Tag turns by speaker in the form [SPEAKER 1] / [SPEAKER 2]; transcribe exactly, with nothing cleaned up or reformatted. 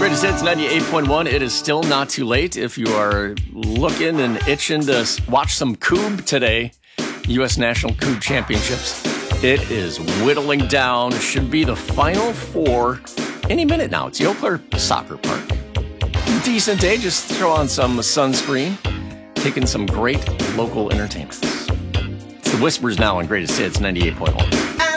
[SPEAKER 1] Greatest Hits ninety-eight point one. It is still not too late if you are looking and itching to watch some Coupe today. U S National Coupe Championships. It is whittling down. Should be the Final Four any minute now. It's the Eau Claire Soccer Park. Decent day. Just throw on some sunscreen. Taking some great local entertainment. It's the Whispers now on Greatest Hits ninety-eight point one.